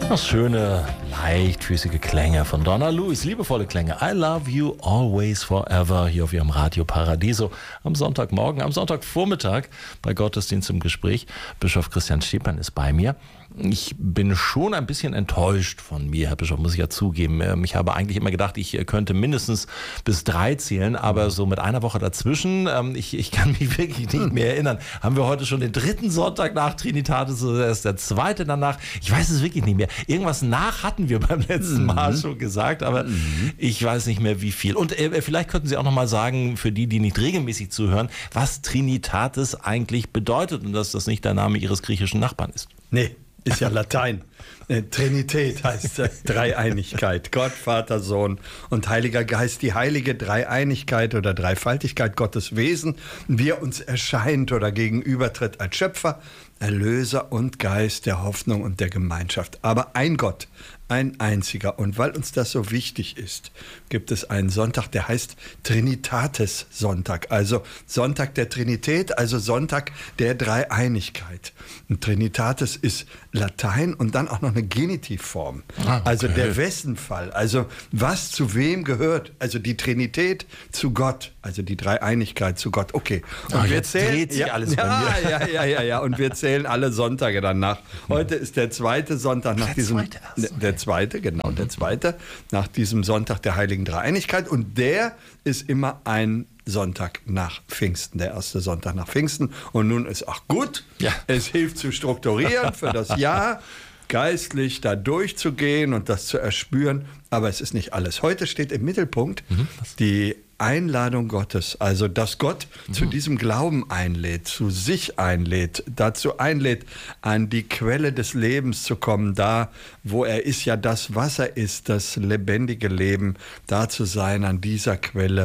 Das schöne, leichtfüßige Klänge von Donna Lewis, liebevolle Klänge. I love you always forever hier auf Ihrem Radio Paradiso am Sonntagmorgen, am Sonntagvormittag bei Gottesdienst im Gespräch. Bischof Christian Stephan ist bei mir. Ich bin schon ein bisschen enttäuscht von mir, Herr Bischof, muss ich ja zugeben. Ich habe eigentlich immer gedacht, ich könnte mindestens bis 3 zählen, aber so mit einer Woche dazwischen, ich kann mich wirklich nicht mehr erinnern. Haben wir heute schon den 3. Sonntag nach Trinitatis oder erst der 2. danach? Ich weiß es wirklich nicht mehr. Irgendwas nach hatten wir beim letzten Mal schon gesagt, aber ich weiß nicht mehr wie viel. Und vielleicht könnten Sie auch noch mal sagen, für die, die nicht regelmäßig zuhören, was Trinitatis eigentlich bedeutet und dass das nicht der Name Ihres griechischen Nachbarn ist. Nee. Ist ja Latein. Trinität heißt Dreieinigkeit. Gott, Vater, Sohn und Heiliger Geist. Die heilige Dreieinigkeit oder Dreifaltigkeit Gottes Wesen, wie er uns erscheint oder gegenübertritt als Schöpfer, Erlöser und Geist der Hoffnung und der Gemeinschaft. Aber ein Gott, ein einziger. Und weil uns das so wichtig ist, gibt es einen Sonntag, der heißt Trinitatis-Sonntag. Also Sonntag der Trinität, also Sonntag der Dreieinigkeit. Und Trinitatis ist Latein und dann auch noch eine Genitivform. Okay. Also der Wessenfall. Also was zu wem gehört. Also die Trinität zu Gott. Also die Dreieinigkeit zu Gott. Okay. Und wir zählen, dreht sich alles bei mir. Ja. Und wir zählen alle Sonntage danach. Heute ist der 2. Sonntag nach diesem... Der zweite nach diesem Sonntag der Heiligen Dreieinigkeit. Und der ist immer ein Sonntag nach Pfingsten, der erste Sonntag nach Pfingsten. Und nun ist auch gut, es hilft zu strukturieren für das Jahr, geistlich da durchzugehen und das zu erspüren. Aber es ist nicht alles. Heute steht im Mittelpunkt die Einladung Gottes, also dass Gott zu diesem Glauben einlädt, zu sich einlädt, dazu einlädt, an die Quelle des Lebens zu kommen, da wo er ist, ja das Wasser ist, das lebendige Leben, da zu sein an dieser Quelle,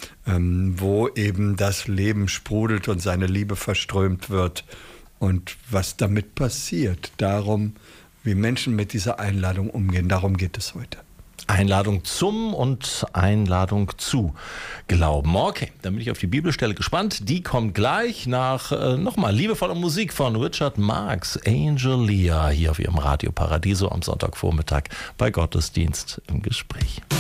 wo eben das Leben sprudelt und seine Liebe verströmt wird und was damit passiert, darum, wie Menschen mit dieser Einladung umgehen, darum geht es heute. Einladung zum und Einladung zu Glauben. Okay, dann bin ich auf die Bibelstelle gespannt. Die kommt gleich nach nochmal liebevoller Musik von Richard Marx, Angel Leah, hier auf Ihrem Radio Paradiso am Sonntagvormittag bei Gottesdienst im Gespräch.